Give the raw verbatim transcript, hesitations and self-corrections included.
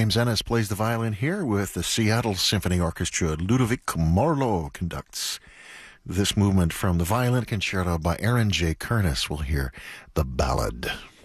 James Ennis plays the violin here with the Seattle Symphony Orchestra. Ludovic Morlot conducts this movement from the Violin Concerto by Aaron J. Kernis. We'll hear the ballad.